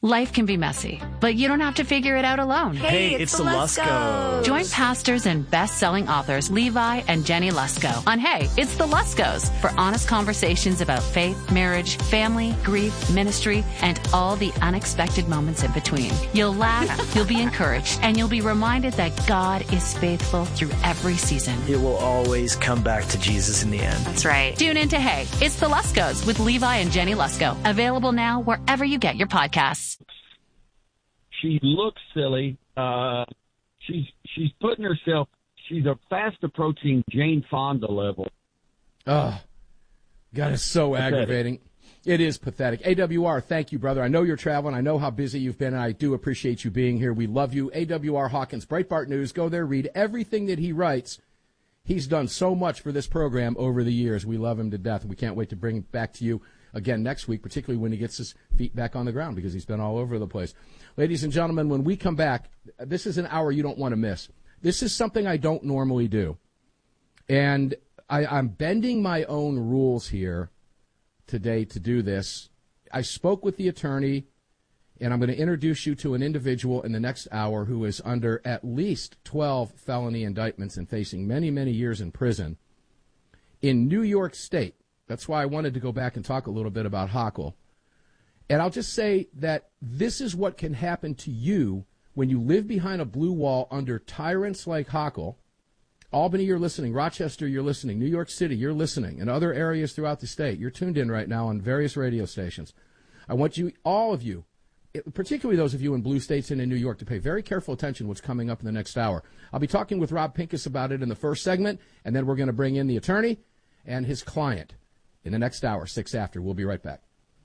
Life can be messy, but you don't have to figure it out alone. Hey, it's the Luskos. Join pastors and best-selling authors Levi and Jenny Lusko on Hey, It's the Luskos for honest conversations about faith, marriage, family, grief, ministry, and all the unexpected moments in between. You'll laugh, you'll be encouraged, and you'll be reminded that God is faithful through every season. It will always come back to Jesus in the end. That's right. Tune in to Hey, It's the Luskos with Levi and Jenny Lusko. Available now wherever you get your podcasts. She looks silly. She's putting herself. She's a fast approaching Jane Fonda level. Oh, God, it's so pathetic. Aggravating. It is pathetic. AWR, thank you, brother. I know you're traveling. I know how busy you've been, and I do appreciate you being here. We love you. AWR Hawkins, Breitbart News. Go there, read everything that he writes. He's done so much for this program over the years. We love him to death. We can't wait to bring it back to you again next week, particularly when he gets his feet back on the ground because he's been all over the place. Ladies and gentlemen, when we come back, this is an hour you don't want to miss. This is something I don't normally do. And I'm bending my own rules here today to do this. I spoke with the attorney, and I'm going to introduce you to an individual in the next hour who is under at least 12 felony indictments and facing many, many years in prison in New York State. That's why I wanted to go back and talk a little bit about Hochul. And I'll just say that this is what can happen to you when you live behind a blue wall under tyrants like Hochul. Albany, you're listening. Rochester, you're listening. New York City, you're listening. And other areas throughout the state, you're tuned in right now on various radio stations. I want you, all of you, particularly those of you in blue states and in New York, to pay very careful attention to what's coming up in the next hour. I'll be talking with Rob Pincus about it in the first segment, and then we're going to bring in the attorney and his client in the next hour, 6 after. We'll be right back.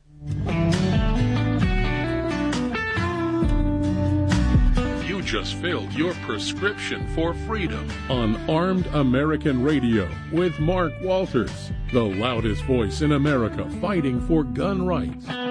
You just filled your prescription for freedom on Armed American Radio with Mark Walters, the loudest voice in America fighting for gun rights.